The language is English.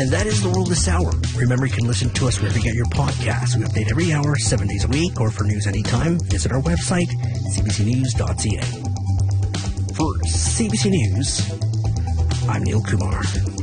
And that is the world this hour. Remember, you can listen to us wherever you get your podcasts. We update every hour, 7 days a week, or for news anytime, visit our website, cbcnews.ca. For CBC News, I'm Neil Kumar.